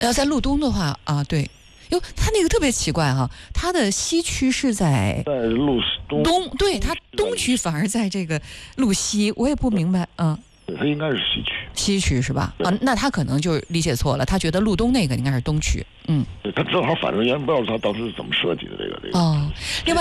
要在路东的话啊，对。哟，它那个特别奇怪哈，它的西区是在路东， 对，它东区反而在这个路西，我也不明白， 对，它应该是西区。 西区是吧？啊，那他可能就理解错了，他觉得路东那个应该是东区， 对，他正好反正也不知道他当时是怎么设计的这个。 哦，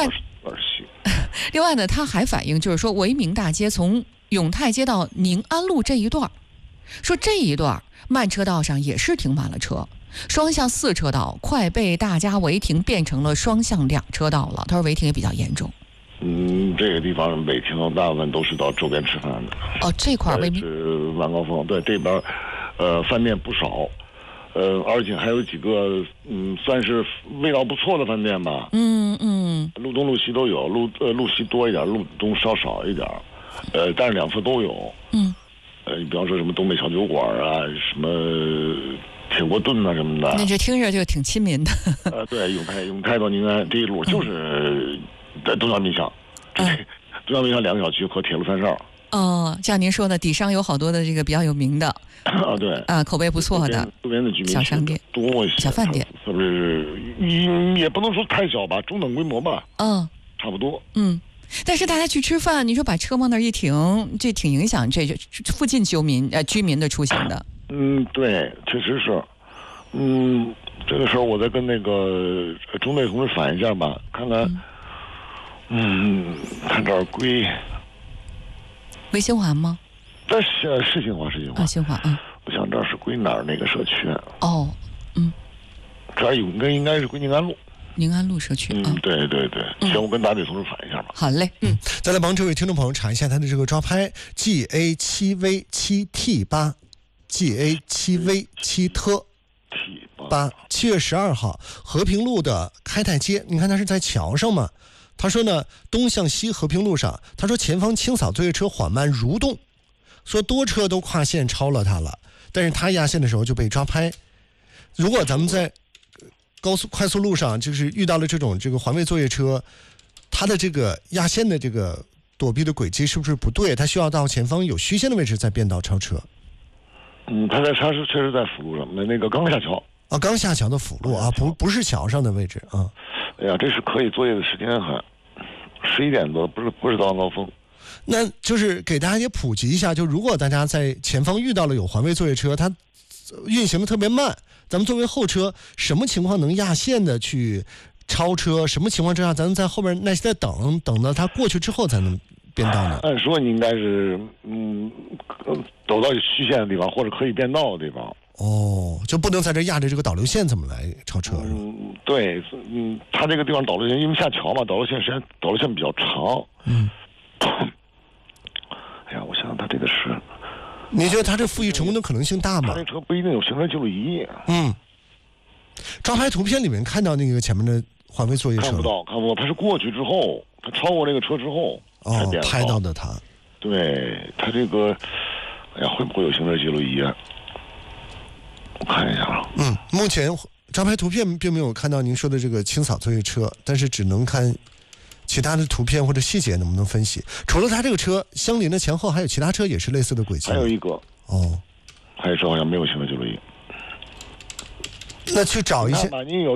另外呢，他还反映就是说，维明大街从永泰街到宁安路这一段，说这一段慢车道上也是停满了车。双向4车道快被大家违停变成了双向2车道了。他说违停也比较严重。 这个地方违停大部分都是到周边吃饭的。 哦，这块是晚高峰，对这边，饭店不少，而且还有几个算是味道不错的饭店吧。路东路西都有，路西多一点，路东稍少一点，但是两侧都有。你比方说什么东北小酒馆啊，什么铁锅炖啊什么的， 那这听着就挺亲民的。 对，永泰到宁安这一路就是在东阳滨乡，东阳滨乡2个小区和铁路3哨。 像您说的，底商有好多的这个比较有名的对口碑不错的周边的居民小商店多一些， 小饭店， 是不是？也不能说太小吧，中等规模吧。差不多。 但是大家去吃饭，你说把车往那儿一停，这挺影响这附近居民的出行的。 对，确实是。这个时候我再跟那个中队同志反映一下吧，看看。看这儿归新华吗？ 这是新华， 新华。 我想这儿是归哪儿那个社区？这儿应该是归宁安路。 宁安路社区。 对。行，我跟大队同志反映一下吧。 好嘞。 再来帮这位听众朋友查一下他的这个抓拍 GA7V7T8 GA7V7T8。7月12号，和平路的开泰街，你看他是在桥上嘛？他说呢，东向西和平路上，他说前方清扫作业车缓慢蠕动，说多车都跨线超了他了，但是他压线的时候就被抓拍。如果咱们在快速路上就是遇到了这个环卫作业车，他的这个压线的这个躲避的轨迹是不是不对？他需要到前方有虚线的位置再变道超车。 他是确实在辅路上，那个刚下桥。 刚下桥的辅路啊，不是桥上的位置啊。 哎呀，这是可以作业的时间还11点多，不是到高峰。 那就是给大家也普及一下，就如果大家在前方遇到了有环卫作业车，它运行的特别慢，咱们作为后车，什么情况能压线的去超车？什么情况之下，咱们在后边耐心的等到它过去之后才能变道呢？ 按说你应该是走到虚线的地方，或者可以变道的地方。 就不能在这压着这个导流线怎么来超车？ 对，它这个地方导流线因为下桥嘛，导流线比较长。哎呀，我想它这个是， 你觉得它这复议成功的可能性大吗？ 它这车不一定有行车记录仪。 抓拍图片里面看到那个前面的环卫作业车看不到，它是过去之后，它超过这个车之后拍到的它。 对，它这个，哎呀，会不会有行车记录仪啊？我看一下啊。 目前抓拍图片并没有看到您说的这个清扫作业车，但是只能看其他的图片或者细节能不能分析？除了他这个车相邻的前后，还有其他车也是类似的轨迹。 还有一个还有车好像没有行车记录仪。 那去找一些。 您有